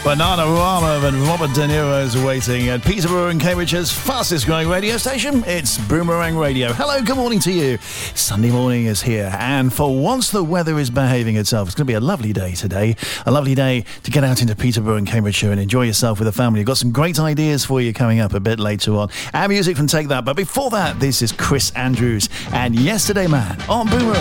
Bananarama and Robert De Niro is waiting at Peterborough and Cambridge's fastest growing radio station. It's Boomerang Radio. Hello, good morning to you. Sunday morning is here, and for once the weather is behaving itself. It's going to be a lovely day today. A lovely day to get out into Peterborough and Cambridgeshire and enjoy yourself with the family. We've got some great ideas for you coming up a bit later on. And music from Take That. But before that, this is Chris Andrews and Yesterday Man on Boomerang.